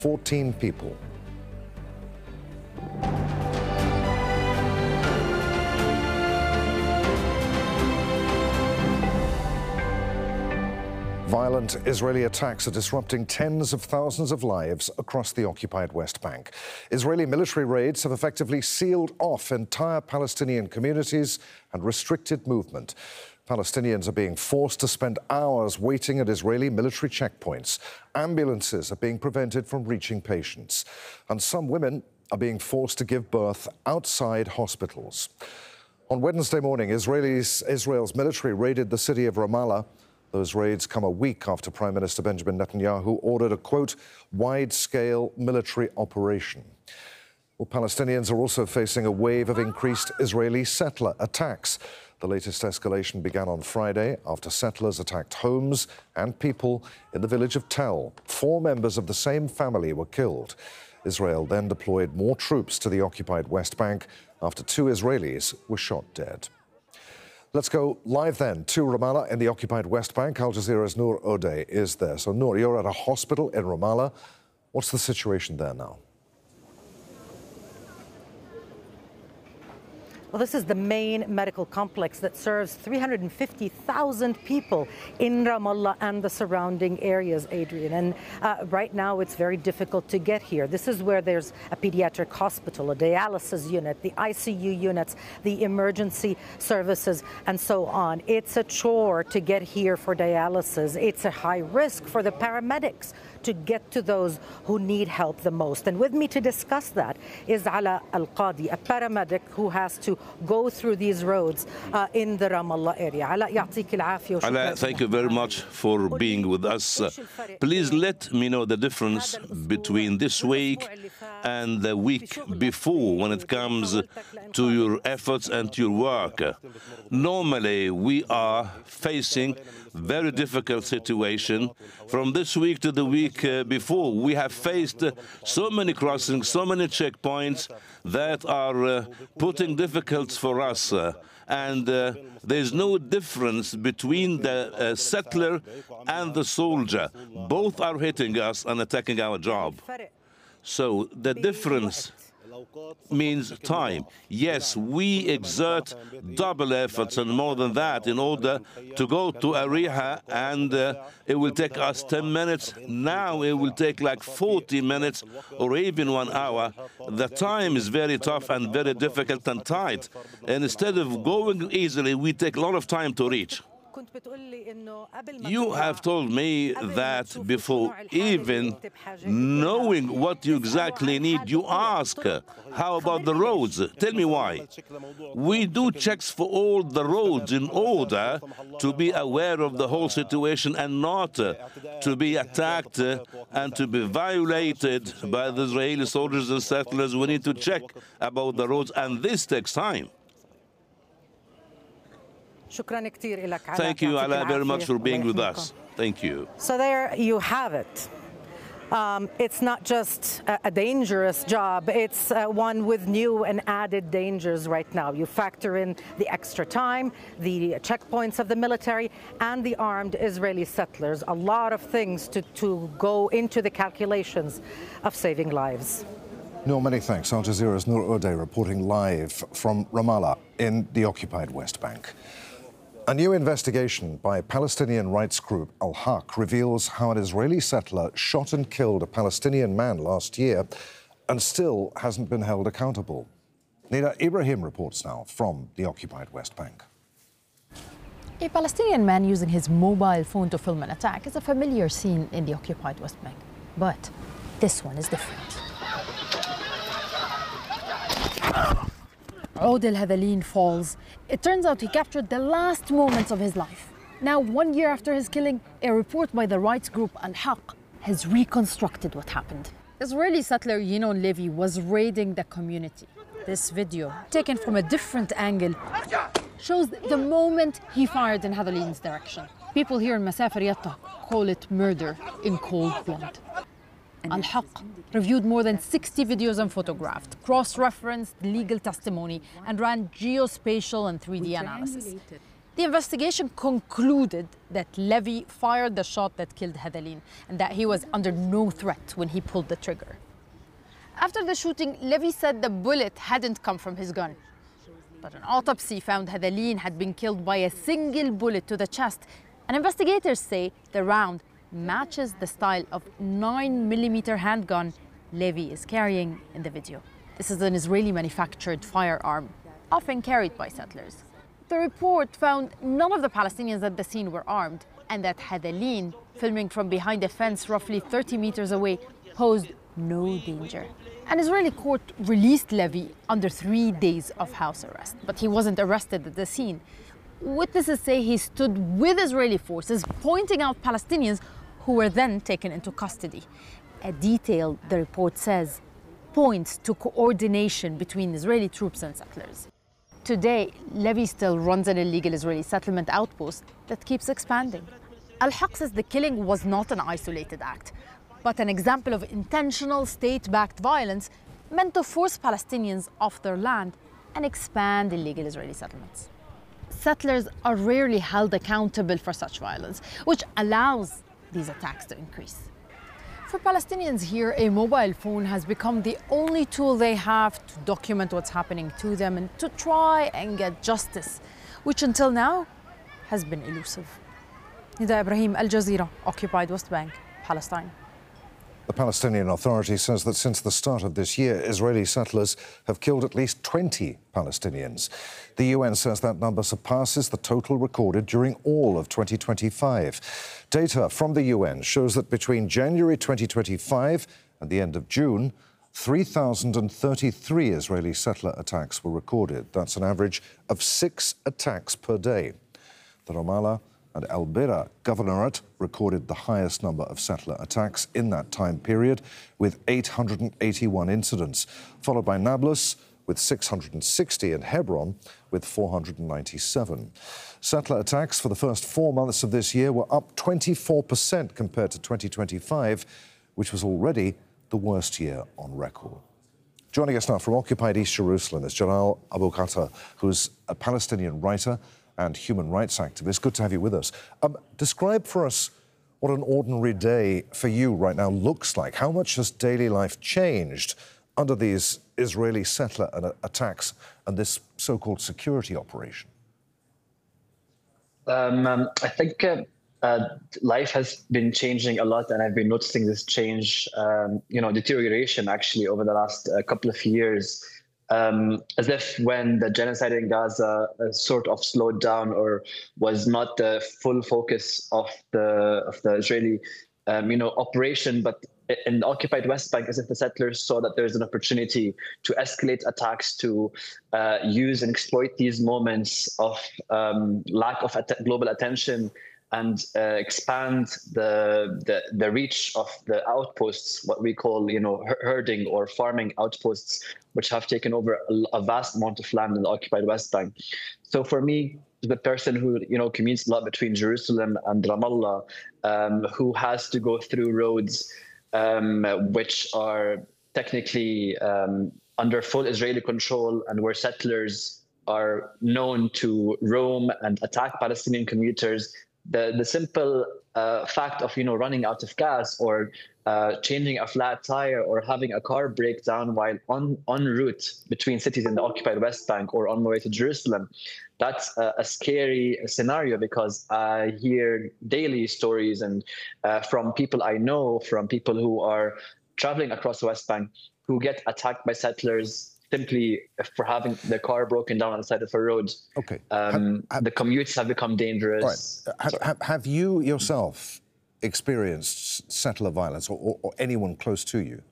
14 people. Violent Israeli attacks are disrupting tens of thousands of lives across the occupied West Bank. Israeli military raids have effectively sealed off entire Palestinian communities and restricted movement. Palestinians are being forced to spend hours waiting at Israeli military checkpoints. Ambulances are being prevented from reaching patients. And some women are being forced to give birth outside hospitals. On Wednesday morning, Israel's military raided the city of Ramallah. Those raids come a week after Prime Minister Benjamin Netanyahu ordered a, quote, wide-scale military operation. Well, Palestinians are also facing a wave of increased Israeli settler attacks. The latest escalation began on Friday after settlers attacked homes and people in the village of Tel. 4 members of the same family were killed. Israel then deployed more troops to the occupied West Bank after 2 Israelis were shot dead. Let's go live then to Ramallah in the occupied West Bank. Al Jazeera's Noor Odeh is there. So, Noor, you're at a hospital in Ramallah. What's the situation there now? Well, this is the main medical complex that serves 350,000 people in Ramallah and the surrounding areas, Adrian. And right now, it's very difficult to get here. This is where there's a pediatric hospital, a dialysis unit, the ICU units, the emergency services, and so on. It's a chore to get here for dialysis. It's a high risk for the paramedics to get to those who need help the most. And with me to discuss that is Ala Al-Qadi, a paramedic who has to go through these roads in the Ramallah area. Ala, thank you very much for being with us. Please let me know the difference between this week and the week before when it comes to your efforts and your work. Normally, we are facing very difficult situation. From this week to the week before, we have faced so many crossings, so many checkpoints that are putting difficulties for us. And there's no difference between the settler and the soldier. Both are hitting us and attacking our job. So the difference means time. Yes, we exert double efforts and more than that in order to go to Ariha, and it will take us 10 minutes. Now it will take like 40 minutes or even 1 hour. The time is very tough and very difficult and tight. And instead of going easily, we take a lot of time to reach. You have told me that before even knowing what you exactly need, you ask, how about the roads? Tell me why. We do checks for all the roads in order to be aware of the whole situation and not to be attacked and to be violated by the Israeli soldiers and settlers. We need to check about the roads, and this takes time. Thank you, Ala, very much for being with us. Thank you. So there you have it. It's not just a dangerous job, it's one with new and added dangers right now. You factor in the extra time, the checkpoints of the military, and the armed Israeli settlers. A lot of things to go into the calculations of saving lives. Noor, many thanks. Al Jazeera's Noor Odeh reporting live from Ramallah in the occupied West Bank. A new investigation by Palestinian rights group Al-Haq reveals how an Israeli settler shot and killed a Palestinian man last year and still hasn't been held accountable. Nida Ibrahim reports now from the occupied West Bank. A Palestinian man using his mobile phone to film an attack is a familiar scene in the occupied West Bank. But this one is different. Oud El-Hadalin falls. It turns out he captured the last moments of his life. Now, 1 year after his killing, a report by the rights group Al-Haq has reconstructed what happened. Israeli settler Yinon Levy was raiding the community. This video, taken from a different angle, shows the moment he fired in Hadalin's direction. People here in Masafer Yatta call it murder in cold blood. Al-Haq reviewed more than 60 videos and photographed, cross-referenced legal testimony, and ran geospatial and 3D analysis. The investigation concluded that Levy fired the shot that killed Hadalin and that he was under no threat when he pulled the trigger. After the shooting, Levy said the bullet hadn't come from his gun. But an autopsy found Hadalin had been killed by a single bullet to the chest, and investigators say the round matches the style of 9mm handgun Levy is carrying in the video. This is an Israeli-manufactured firearm, often carried by settlers. The report found none of the Palestinians at the scene were armed, and that Hadalin, filming from behind a fence roughly 30 meters away, posed no danger. An Israeli court released Levy under 3 days of house arrest, but he wasn't arrested at the scene. Witnesses say he stood with Israeli forces, pointing out Palestinians who were then taken into custody. A detail, the report says, points to coordination between Israeli troops and settlers. Today, Levy still runs an illegal Israeli settlement outpost that keeps expanding. Al-Haq says the killing was not an isolated act, but an example of intentional state-backed violence meant to force Palestinians off their land and expand illegal Israeli settlements. Settlers are rarely held accountable for such violence, which allows these attacks to increase. For Palestinians here, a mobile phone has become the only tool they have to document what's happening to them and to try and get justice, which until now has been elusive. Nida Ibrahim, Al Jazeera, occupied West Bank, Palestine. The Palestinian Authority says that since the start of this year, Israeli settlers have killed at least 20 Palestinians. The UN says that number surpasses the total recorded during all of 2025. Data from the UN shows that between January 2025 and the end of June, 3,033 Israeli settler attacks were recorded. That's an average of 6 attacks per day. The Ramallah and El Beira Governorate recorded the highest number of settler attacks in that time period, with 881 incidents, followed by Nablus with 660 and Hebron with 497. Settler attacks for the first 4 months of this year were up 24% compared to 2025, which was already the worst year on record. Joining us now from occupied East Jerusalem is Jalal Abu Qatar, who's a Palestinian writer and human rights activist. Good to have you with us. Describe for us what an ordinary day for you right now looks like. How much has daily life changed under these Israeli settler attacks and this so-called security operation? I think life has been changing a lot, and I've been noticing this change, deterioration actually over the last couple of years. As if when the genocide in Gaza sort of slowed down or was not the full focus of the Israeli, operation, but in the occupied West Bank, as if the settlers saw that there's an opportunity to escalate attacks, to use and exploit these moments of lack of global attention and expand the reach of the outposts, what we call, herding or farming outposts, which have taken over a vast amount of land in the occupied West Bank. So for me, the person who, commutes a lot between Jerusalem and Ramallah, who has to go through roads which are technically under full Israeli control and where settlers are known to roam and attack Palestinian commuters, the simple fact of running out of gas or changing a flat tire or having a car break down while en route between cities in the occupied West Bank or on my way to Jerusalem, that's a scary scenario, because I hear daily stories and from people I know, from people who are traveling across the West Bank, who get attacked by settlers simply for having their car broken down on the side of a road. Okay. The commutes have become dangerous. Right. Have you yourself experienced settler violence or anyone close to you?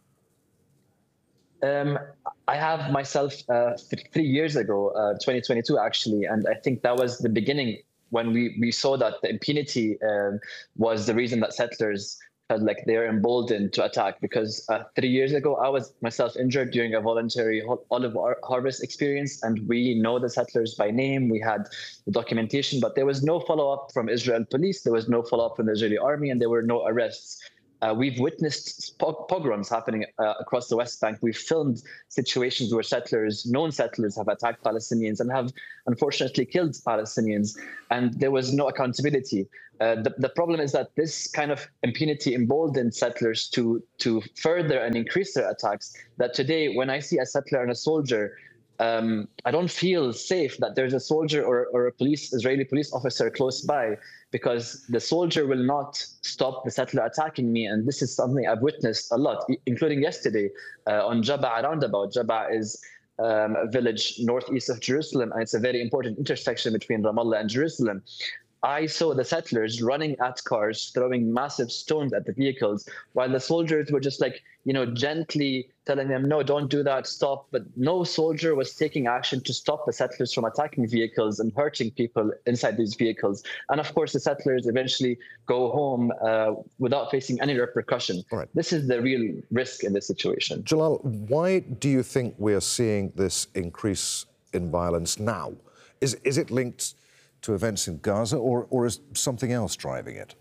I have myself 3 years ago, 2022 actually, and I think that was the beginning when we saw that the impunity was the reason that settlers felt like they're emboldened to attack. Because 3 years ago, I was myself injured during a voluntary olive harvest experience, and we know the settlers by name. We had the documentation, but there was no follow-up from Israel police. There was no follow-up from the Israeli army, and there were no arrests. We've witnessed pogroms happening across the West Bank. We've filmed situations where known settlers have attacked Palestinians and have unfortunately killed Palestinians, and there was no accountability. The problem is that this kind of impunity emboldened settlers to further and increase their attacks, that today when I see a settler and a soldier, I don't feel safe that there's a soldier or a Israeli police officer close by, because the soldier will not stop the settler attacking me. And this is something I've witnessed a lot, including yesterday on Jab'a roundabout. Jab'a is a village northeast of Jerusalem, and it's a very important intersection between Ramallah and Jerusalem. I saw the settlers running at cars, throwing massive stones at the vehicles, while the soldiers were just like, gently telling them, no, don't do that, stop. But no soldier was taking action to stop the settlers from attacking vehicles and hurting people inside these vehicles. And of course, the settlers eventually go home without facing any repercussion. Right. This is the real risk in this situation. Jalal, why do you think we're seeing this increase in violence now? Is it linked to events in Gaza, or is something else driving it?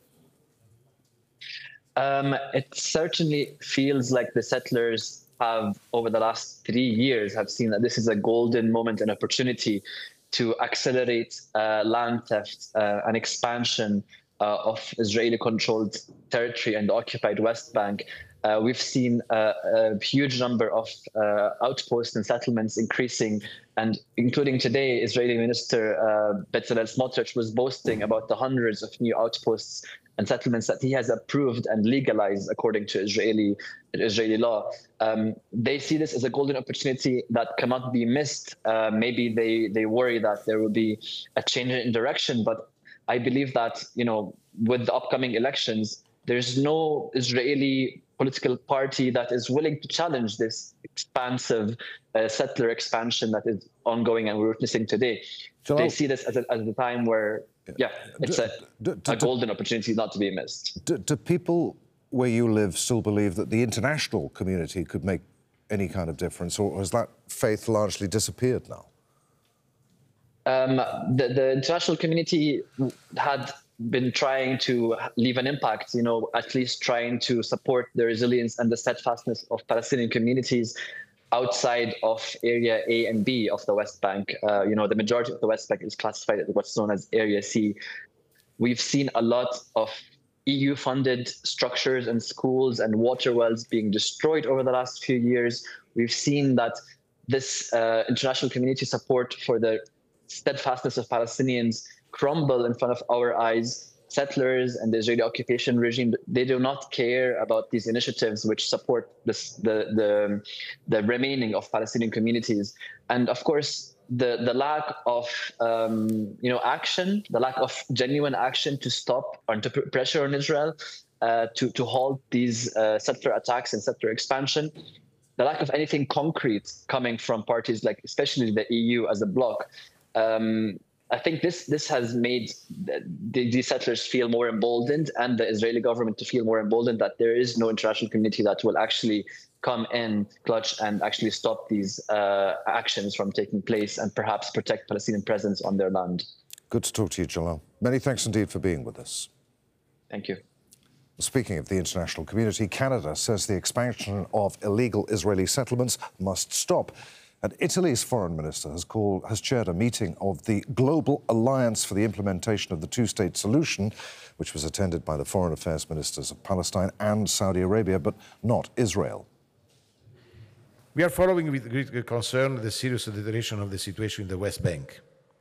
It certainly feels like the settlers have, over the last 3 years, have seen that this is a golden moment and opportunity to accelerate land theft and expansion of Israeli-controlled territory and the occupied West Bank. We've seen a huge number of outposts and settlements increasing, and including today, Israeli Minister Bezalel Smotrich was boasting about the hundreds of new outposts and settlements that he has approved and legalized according to Israeli law. They see this as a golden opportunity that cannot be missed. Maybe they worry that there will be a change in direction, but I believe that, with the upcoming elections, there's no Israeli political party that is willing to challenge this expansive settler expansion that is ongoing and we're witnessing today. Jalal, they see this as a time where, it's a golden opportunity not to be missed. Do people where you live still believe that the international community could make any kind of difference, or has that faith largely disappeared now? The international community had been trying to leave an impact, at least trying to support the resilience and the steadfastness of Palestinian communities outside of Area A and B of the West Bank. The majority of the West Bank is classified as what's known as Area C. We've seen a lot of EU-funded structures and schools and water wells being destroyed over the last few years. We've seen that this international community support for the steadfastness of Palestinians crumble in front of our eyes. Settlers and the Israeli occupation regime, they do not care about these initiatives which support the remaining of Palestinian communities. And of course, the lack of action, the lack of genuine action to stop or to put pressure on Israel to halt these settler attacks and settler expansion, the lack of anything concrete coming from parties like especially the EU as a bloc. I think this has made the settlers feel more emboldened, and the Israeli government to feel more emboldened that there is no international community that will actually come in clutch and actually stop these actions from taking place and perhaps protect Palestinian presence on their land. Good to talk to you, Jalal. Many thanks indeed for being with us. Thank you. Speaking of the international community, Canada says the expansion of illegal Israeli settlements must stop. And Italy's foreign minister has chaired a meeting of the Global Alliance for the Implementation of the Two-State Solution, which was attended by the foreign affairs ministers of Palestine and Saudi Arabia, but not Israel. We are following with great concern the serious deterioration of the situation in the West Bank.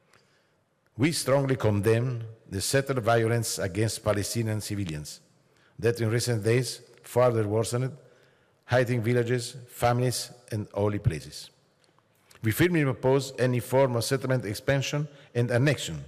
We strongly condemn the settler violence against Palestinian civilians that in recent days further worsened, hiding villages, families, and holy places. We firmly oppose any form of settlement expansion and annexation,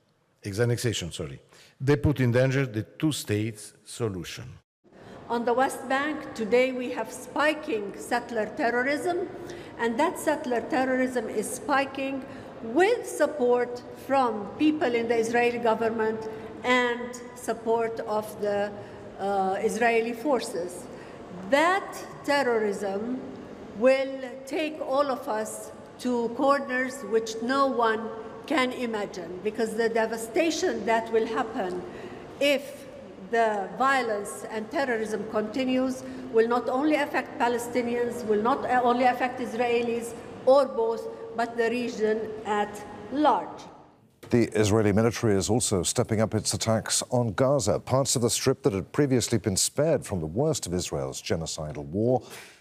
they put in danger the two-state solution. On the West Bank, today we have spiking settler terrorism, and that settler terrorism is spiking with support from people in the Israeli government and support of the Israeli forces. That terrorism will take all of us to corners which no one can imagine, because the devastation that will happen if the violence and terrorism continues, will not only affect Palestinians, will not only affect Israelis or both, but the region at large. The Israeli military is also stepping up its attacks on Gaza, parts of the Strip that had previously been spared from the worst of Israel's genocidal war.